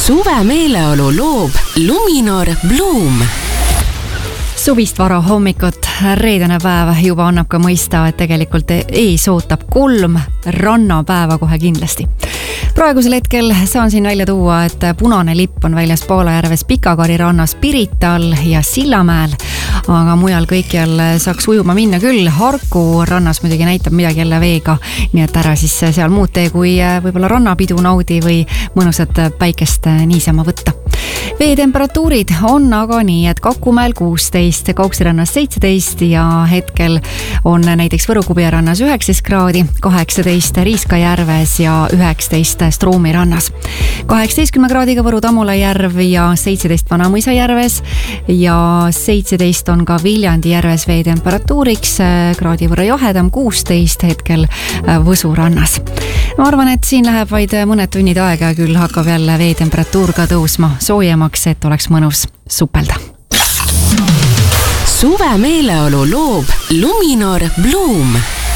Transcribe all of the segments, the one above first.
Suve meeleolu loob Luminor Bloom. Suvist vara hommikut, reedene päev juba annab ka mõista, et tegelikult ees ootab 3 rannapäeva kohe kindlasti. Praegusel hetkel saan siin välja tuua, et punane lipp on väljas Paalajärves, Pikakari rannas, Pirital ja Sillamäel, aga mujal kõikjal saaks ujuma minna küll. Harku rannas muidugi näitab midagi jälle veega, nii et ära siis seal muud tee kui võib-olla rannapidu naudi või mõnusat päikest niisama võtta. Veetemperatuurid on aga nii, et Kakumäel 16, Kauksirannas 17 ja hetkel on näiteks Võru-Kubja rannas 19 kraadi, 18 Riiskajärves ja 19 Stroomi rannas. 18 kraadiga Võru-Tamula järv ja 17 Vanamõisa järves ja 17 on ka Viljandi järves veetemperatuuriks, kraadi võrra jahedam 16 hetkel Võsu rannas. Ma arvan, et siin läheb vaid mõned tunnid aega ja küll hakkab jälle veetemperatuur ka tõusma soojemaks, et oleks mõnus supelda. Suve meeleolu loob Luminor Bloom.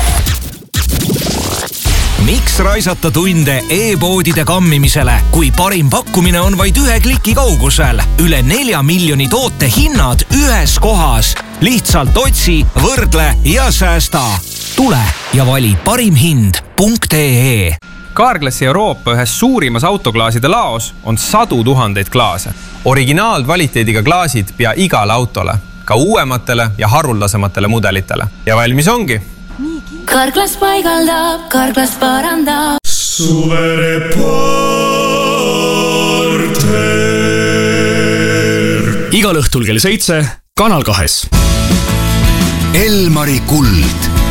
Miks raisata tunde e-poodide kammimisele, kui parim pakkumine on vaid 1 kliki kaugusel? Üle 4 miljoni toote hinnad ühes kohas. Lihtsalt otsi, võrdle ja säästa. Tule ja vali parimhind.ee. Carglassi Euroopa ühes suurimas autoklaaside laos on 100 000 klaase. Originaalkvaliteediga klaasid pea igale autole, ka uuematele ja haruldasematele mudelitele. Ja valmis ongi. Carglass paigaldab, Carglass parandab. Igal õhtul kell 7 Kanal 2. Elmari kuld.